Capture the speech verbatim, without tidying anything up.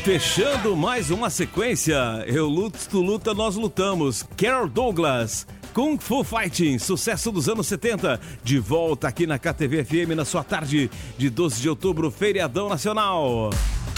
Fechando mais uma sequência, eu luto, tu luta, nós lutamos. Carol Douglas, Kung Fu Fighting, sucesso dos anos setenta, de volta aqui na K T V F M na sua tarde de doze de outubro, feriadão nacional.